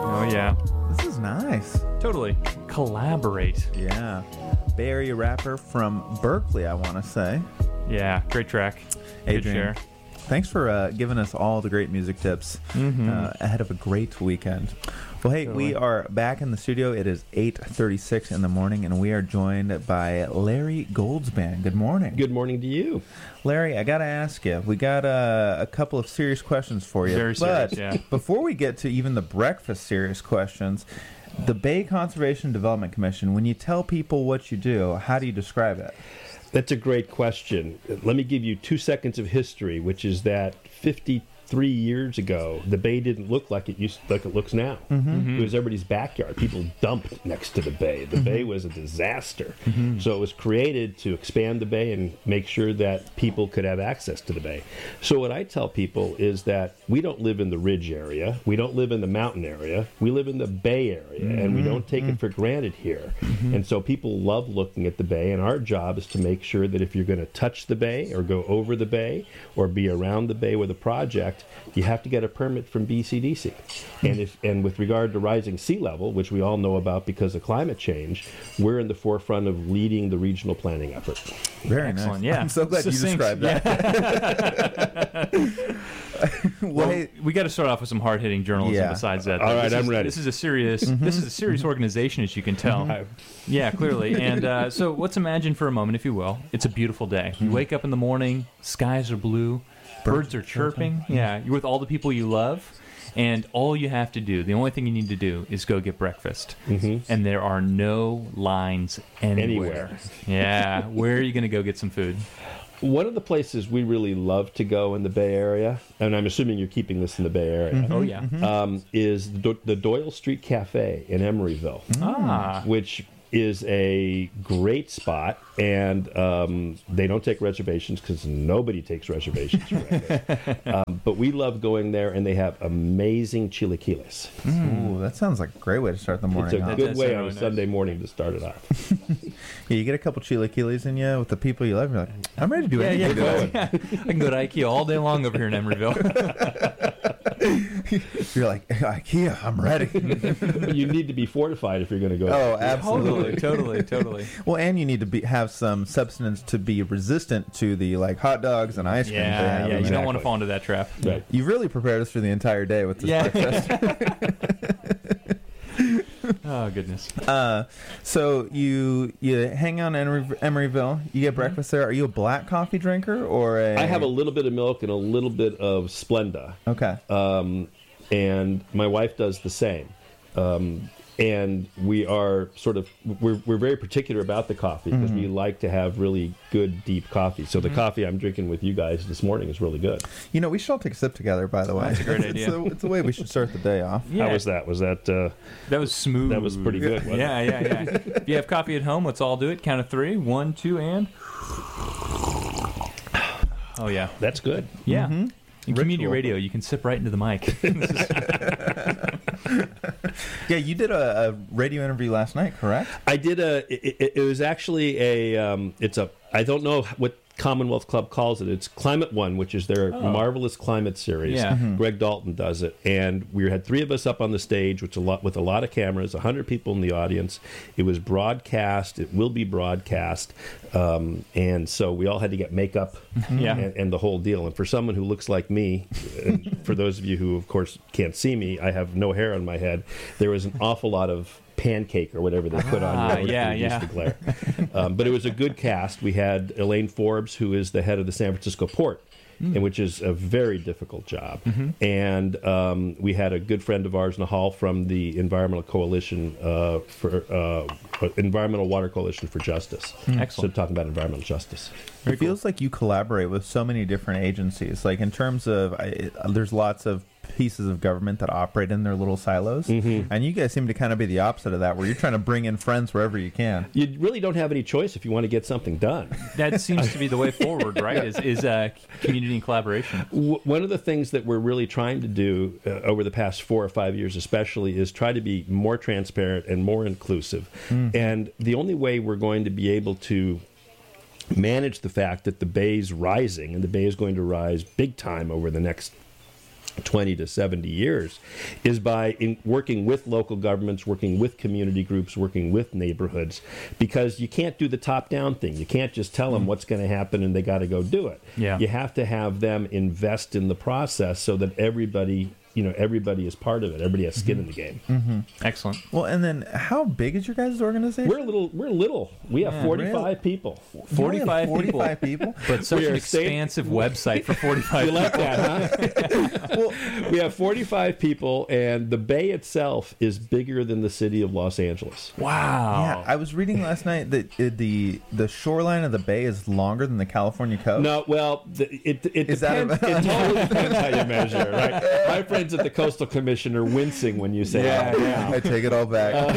Oh, yeah. This is nice. Totally. Collaborate. Yeah. Bay Area rapper from Berkeley, I want to say. Yeah, great track. Adrian, Good share. thanks for giving us all the great music tips ahead of a great weekend. Well, hey, we are back in the studio. It is 8:36 in the morning, and we are joined by Larry Goldsman. Good morning. Good morning to you. Larry, I got to ask you, we got a couple of serious questions for you. Very serious, but yeah. before we get to even the breakfast serious questions, the Bay Conservation and Development Commission, when you tell people what you do, how do you describe it? That's a great question. Let me give you 2 seconds of history, which is that 53 years ago, the bay didn't look like it looks now. It was everybody's backyard. People dumped next to the bay. The bay was a disaster. So it was created to expand the bay and make sure that people could have access to the bay. So what I tell people is that we don't live in the ridge area. We don't live in the mountain area. We live in the bay area, and we don't take it for granted here. And so people love looking at the bay, and our job is to make sure that if you're going to touch the bay or go over the bay or be around the bay with a project, you have to get a permit from BCDC. And with regard to rising sea level, which we all know about because of climate change, we're in the forefront of leading the regional planning effort. Very Excellent, nice. yeah. I'm so glad you Succinct, described that. Well, we got to start off with some hard-hitting journalism. Yeah. Besides that, All right, This I'm is- ready. This is a serious. This is a serious organization, as you can tell. Yeah, clearly. And so, let's imagine for a moment, if you will, it's a beautiful day. You wake up in the morning, skies are blue, birds are chirping. Yeah, you're with all the people you love. And all you have to do, the only thing you need to do, is go get breakfast. And there are no lines anywhere. Yeah, where are you going to go get some food? One of the places we really love to go in the Bay Area, and I'm assuming you're keeping this in the Bay Area, Oh, yeah. is the Doyle Street Cafe in Emeryville, which is a great spot, and they don't take reservations because nobody takes reservations for breakfast. But we love going there, and they have amazing chilaquiles. Ooh, that sounds like a great way to start the It's morning a off. good does way sound on a really nice. Sunday morning to start it off. Yeah, you get a couple chilaquiles in you with the people you love, you're like, I'm ready to do anything today. I can go to IKEA all day long over here in Emeryville. You're like, IKEA, I'm ready. But you need to be fortified if you're going to go. Oh, absolutely. Totally. Well, and you need to have some substance to be resistant to the hot dogs and ice cream. they have Yeah, in you there. don't want to fall into that trap. Right. You've really prepared us for the entire day with this breakfast. Oh, goodness. So you hang out in Emeryville. You get breakfast there. Are you a black coffee drinker or a? I have a little bit of milk and a little bit of Splenda. Okay. And my wife does the same. And we are we're very particular about the coffee because we like to have really good, deep coffee. So the coffee I'm drinking with you guys this morning is really good. You know, we should all take a sip together, by the way. That's a great idea. It's a way we should start the day off. Yeah. How was that? Was that That was smooth. that was pretty good? Wasn't it? Yeah. If you have coffee at home, let's all do it. Count of 3. 1, 2, and. Oh, yeah. That's good. Yeah. In community Ritual. radio, you can sip right into the mic. Yeah, you did a radio interview last night, correct? I did it was actually I don't know what Commonwealth Club calls it. It's Climate One, which is their marvelous climate series. Yeah. Greg Dalton does it, and we had 3 of us up on the stage, with a lot of cameras, 100 people in the audience. It was broadcast. It will be broadcast, and so we all had to get makeup Yeah. and the whole deal. And for someone who looks like me, and for those of you who, of course, can't see me, I have no hair on my head. There was an awful lot of pancake or whatever they put on you to reduce the glare. But it was a good cast. We had Elaine Forbes, who is the head of the San Francisco Port, and which is a very difficult job. And we had a good friend of ours, Nahal, from the Environmental Coalition Environmental Water Coalition for Justice. Excellent. So talking about environmental justice. It feels like you collaborate with so many different agencies. Like in terms of, there's lots of pieces of government that operate in their little silos, and you guys seem to kind of be the opposite of that, where you're trying to bring in friends wherever you can. You really don't have any choice if you want to get something done. That seems to be the way forward, right? Is community and collaboration. One of the things that we're really trying to do over the past 4 or 5 years especially is try to be more transparent and more inclusive. And the only way we're going to be able to manage the fact that the Bay's rising, and the Bay is going to rise big time over the next 20 to 70 years is by working with local governments, working with community groups, working with neighborhoods, because you can't do the top-down thing. You can't just tell them what's going to happen and they got to go do it. Yeah. You have to have them invest in the process so that everybody is part of it. Everybody has skin in the game. Excellent. Well, and then how big is your guys' organization? We're little. We have 45 people. 45 people? But such an expansive website for 45 You like people. that, huh? Well, we have 45 people, and the Bay itself is bigger than the city of Los Angeles. Wow. Yeah, I was reading last night that the shoreline of the Bay is longer than the California coast. No, well, it Is that depends. It totally depends how you measure it, right? My friends at the Coastal Commission are wincing when you say that. I take it all back.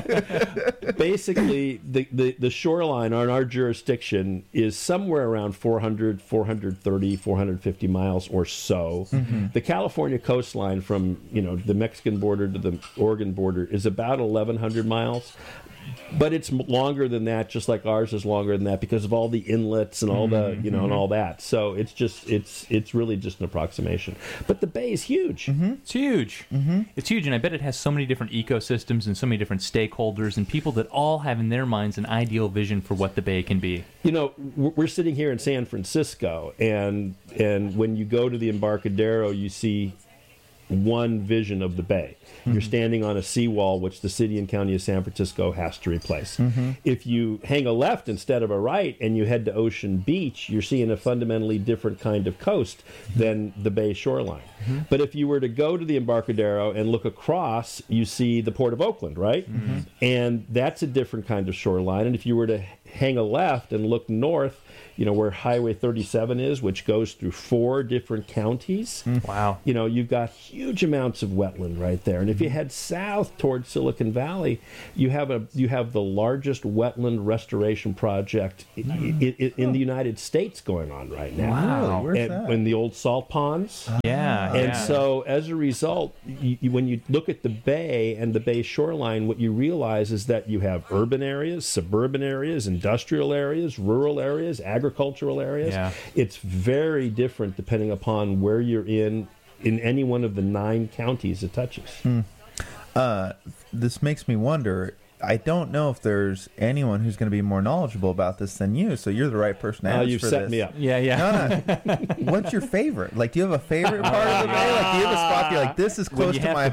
Basically, the shoreline on our jurisdiction is somewhere around 400, 430, 450 miles or so. The California coastline from the Mexican border to the Oregon border is about 1,100 miles. But it's longer than that, just like ours is longer than that, because of all the inlets and all the and all that. So it's really just an approximation. But the Bay is huge. It's huge. It's huge, and I bet it has so many different ecosystems and so many different stakeholders and people that all have in their minds an ideal vision for what the Bay can be. We're sitting here in San Francisco, and when you go to the Embarcadero, you see one vision of the Bay. You're standing on a seawall, which the city and county of San Francisco has to replace. If you hang a left instead of a right and you head to Ocean Beach, you're seeing a fundamentally different kind of coast than the Bay shoreline. But if you were to go to the Embarcadero and look across, you see the Port of Oakland, right? And that's a different kind of shoreline. And if you were to hang a left and look north, where Highway 37 is, which goes through 4 different counties. Wow. You've got huge amounts of wetland right there. And if you head south towards Silicon Valley, you have the largest wetland restoration project in the United States going on right now. Wow. Where's that? In the old salt ponds. Yeah. And so, as a result, when you look at the Bay and the Bay shoreline, what you realize is that you have urban areas, suburban areas, industrial areas, rural areas, agricultural areas. Yeah. It's very different depending upon where you're in any one of the 9 counties it touches. This makes me wonder. I don't know if there's anyone who's going to be more knowledgeable about this than you, so you're the right person to ask You've for set this. me up. Yeah. No. What's your favorite? Do you have a favorite part of the Bay? Do you have a spot you're like, this is close to my